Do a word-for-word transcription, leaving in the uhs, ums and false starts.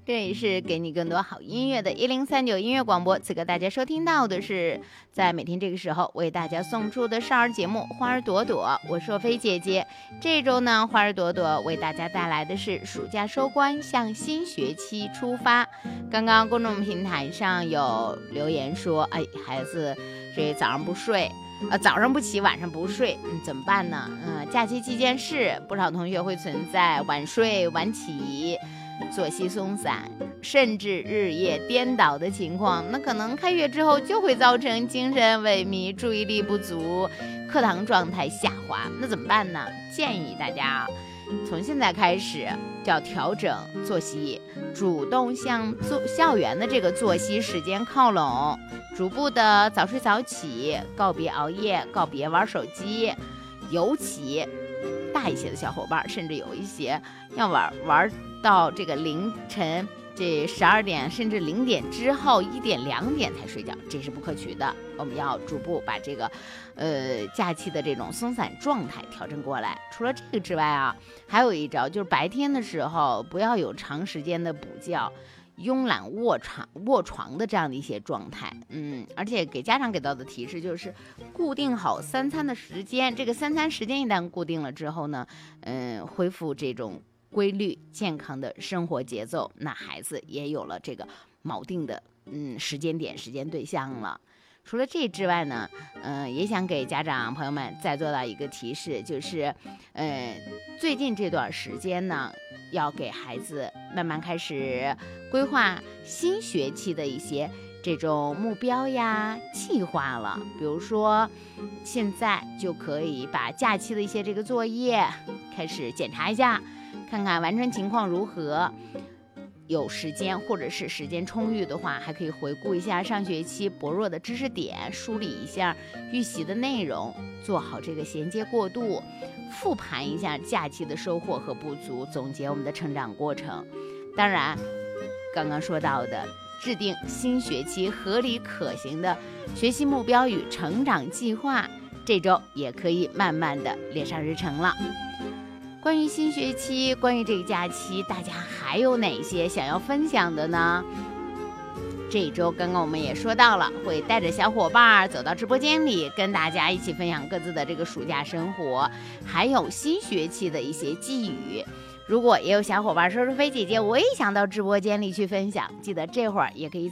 这里是给你更多好音乐的一零三九音乐广播，此刻大家收听到的是在每天这个时候为大家送出的少儿节目花儿朵朵，我是菲姐姐。这周呢，花儿朵朵为大家带来的是暑假收官向新学期出发。刚刚公众平台上有留言说，哎，孩子这早上不睡呃，早上不起，晚上不睡，嗯，怎么办呢？嗯、呃，假期期间是不少同学会存在晚睡晚起、作息松散，甚至日夜颠倒的情况。那可能开学之后就会造成精神萎靡、注意力不足、课堂状态下滑。那怎么办呢？建议大家从现在开始就要调整作息，主动向做校园的这个作息时间靠拢。逐步的早睡早起，告别熬夜，告别玩手机。尤其大一些的小伙伴，甚至有一些要玩玩到这个凌晨这十二点甚至零点之后一点两点才睡觉，这是不可取的。我们要逐步把这个呃假期的这种松散状态调整过来。除了这个之外啊，还有一招，就是白天的时候不要有长时间的补觉、慵懒卧床卧床的这样的一些状态。嗯，而且给家长给到的提示就是固定好三餐的时间，这个三餐时间一旦固定了之后呢，嗯，恢复这种规律健康的生活节奏，那孩子也有了这个锚定的嗯时间点时间对象了。除了这之外呢，嗯、呃，也想给家长朋友们再做到一个提示，就是，呃，最近这段时间呢，要给孩子慢慢开始规划新学期的一些这种目标呀、计划了。比如说，现在就可以把假期的一些这个作业开始检查一下，看看完成情况如何。有时间或者是时间充裕的话，还可以回顾一下上学期薄弱的知识点，梳理一下预习的内容，做好这个衔接过渡，复盘一下假期的收获和不足，总结我们的成长过程。当然刚刚说到的制定新学期合理可行的学习目标与成长计划，这周也可以慢慢的列上日程了。关于新学期，关于这个假期，大家还有哪些想要分享的呢？这一周刚刚我们也说到了，会带着小伙伴走到直播间里，跟大家一起分享各自的这个暑假生活，还有新学期的一些寄语。如果也有小伙伴说说菲姐姐，我也想到直播间里去分享，记得这会儿也可以